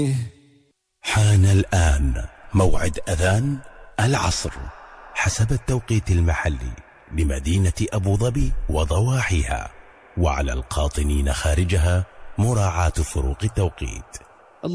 حان الآن موعد أذان العصر حسب التوقيت المحلي لمدينة أبو ظبي وضواحيها، وعلى القاطنين خارجها مراعاة فروق التوقيت.